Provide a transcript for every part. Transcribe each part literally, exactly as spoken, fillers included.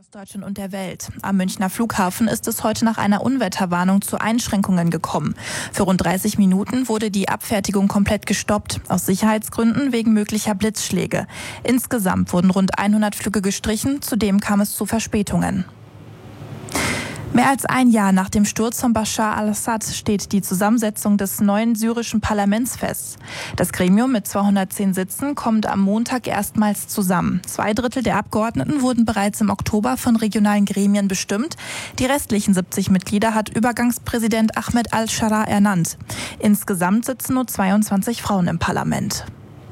aus Deutschland und der Welt. Am Münchner Flughafen ist es heute nach einer Unwetterwarnung zu Einschränkungen gekommen. Für rund dreißig Minuten wurde die Abfertigung komplett gestoppt, aus Sicherheitsgründen wegen möglicher Blitzschläge. Insgesamt wurden rund hundert Flüge gestrichen, zudem kam es zu Verspätungen. Mehr als ein Jahr nach dem Sturz von Bashar al-Assad steht die Zusammensetzung des neuen syrischen Parlaments fest. Das Gremium mit zweihundertzehn Sitzen kommt am Montag erstmals zusammen. Zwei Drittel der Abgeordneten wurden bereits im Oktober von regionalen Gremien bestimmt. Die restlichen siebzig Mitglieder hat Übergangspräsident Ahmed al-Sharaa ernannt. Insgesamt sitzen nur zweiundzwanzig Frauen im Parlament.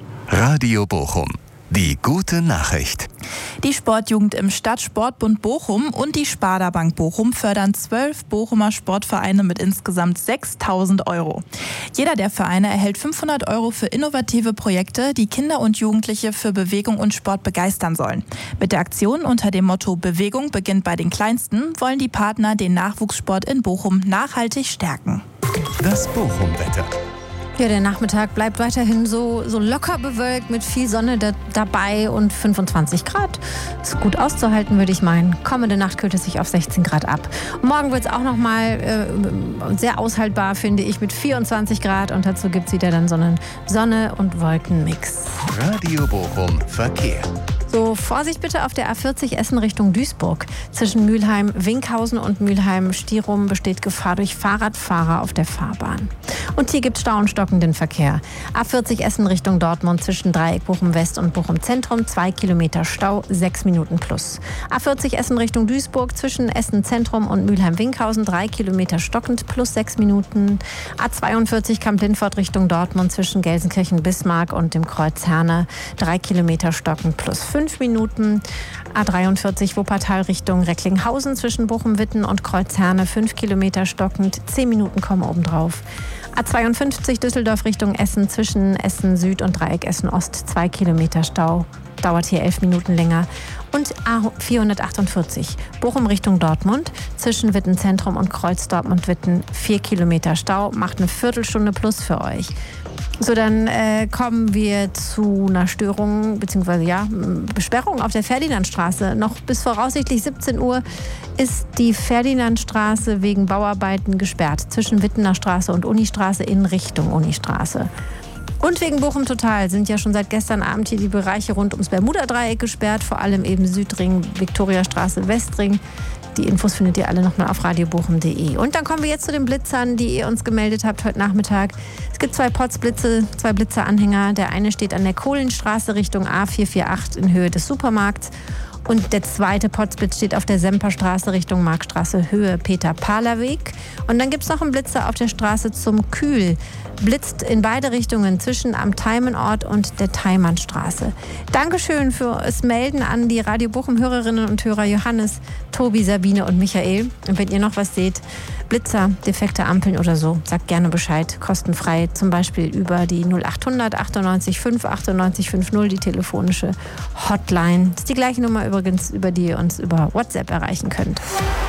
Radio Bochum. Die gute Nachricht. Die Sportjugend im Stadtsportbund Bochum und die Sparda Bank Bochum fördern zwölf Bochumer Sportvereine mit insgesamt sechstausend Euro. Jeder der Vereine erhält fünfhundert Euro für innovative Projekte, die Kinder und Jugendliche für Bewegung und Sport begeistern sollen. Mit der Aktion unter dem Motto Bewegung beginnt bei den Kleinsten wollen die Partner den Nachwuchssport in Bochum nachhaltig stärken. Das Bochum-Wetter. Ja, der Nachmittag bleibt weiterhin so, so locker bewölkt mit viel Sonne da, dabei und fünfundzwanzig Grad. Ist gut auszuhalten, würde ich meinen. Kommende Nacht kühlt es sich auf sechzehn Grad ab. Und morgen wird es auch noch mal äh, sehr aushaltbar, finde ich, mit vierundzwanzig Grad. Und dazu gibt es wieder dann so einen Sonne- und Wolkenmix. Radio Bochum Verkehr. So, Vorsicht bitte auf der A vierzig Essen Richtung Duisburg. Zwischen Mülheim-Winkhausen und Mülheim-Stierum besteht Gefahr durch Fahrradfahrer auf der Fahrbahn. Und hier gibt es Stau und stockenden Verkehr. A vierzig Essen Richtung Dortmund zwischen Dreieck Bochum West und Bochum Zentrum, zwei Kilometer Stau, sechs Minuten plus. A vierzig Essen Richtung Duisburg zwischen Essen Zentrum und Mülheim-Winkhausen, drei Kilometer stockend plus sechs Minuten. A zweiundvierzig Kamp-Lindfort Richtung Dortmund zwischen Gelsenkirchen-Bismarck und dem Kreuz Herne, drei Kilometer stockend plus fünf Minuten. A dreiundvierzig Wuppertal Richtung Recklinghausen zwischen Bochum-Witten und Kreuz Herne, fünf Kilometer stockend, zehn Minuten kommen obendrauf. A zweiundfünfzig Düsseldorf Richtung Essen zwischen Essen Süd und Dreieck Essen Ost, zwei Kilometer Stau, dauert hier elf Minuten länger. Und A vierhundertachtundvierzig Bochum Richtung Dortmund zwischen Witten Zentrum und Kreuz Dortmund-Witten, vier Kilometer Stau, macht eine Viertelstunde plus für euch. So, dann äh, kommen wir zu einer Störung bzw. ja, Besperrung auf der Ferdinandstraße. Noch bis voraussichtlich siebzehn Uhr ist die Ferdinandstraße wegen Bauarbeiten gesperrt zwischen Wittener Straße und Unistraße in Richtung Unistraße. Und wegen Bochum Total sind ja schon seit gestern Abend hier die Bereiche rund ums Bermuda-Dreieck gesperrt, vor allem eben Südring, Viktoriastraße, Westring. Die Infos findet ihr alle nochmal auf radio bochum punkt de. Und dann kommen wir jetzt zu den Blitzern, die ihr uns gemeldet habt heute Nachmittag. Es gibt zwei Potzblitze, zwei Blitzeranhänger. Der eine steht an der Kohlenstraße Richtung A vier vier acht in Höhe des Supermarkts. Und der zweite Potzblitz steht auf der Semperstraße Richtung Marktstraße, Höhe Peter-Pahler-Weg. Und dann gibt es noch einen Blitzer auf der Straße zum Kühl. Blitzt in beide Richtungen zwischen am Teimenort und der Teimannstraße. Dankeschön fürs Melden an die Radio Bochum-Hörerinnen und Hörer Johannes, Tobi, Sabine und Michael. Und wenn ihr noch was seht, Blitzer, defekte Ampeln oder so, sagt gerne Bescheid. Kostenfrei, zum Beispiel über die null achthundert achtundneunzig fünf achtundneunzig fünfzig, die telefonische Hotline. Das ist die gleiche Nummer übrigens, über die ihr uns über WhatsApp erreichen könnt.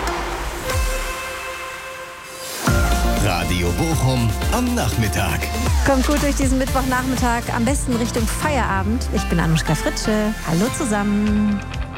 Radio Bochum am Nachmittag. Kommt gut durch diesen Mittwochnachmittag, am besten Richtung Feierabend. Ich bin Anuschka Fritsche. Hallo zusammen.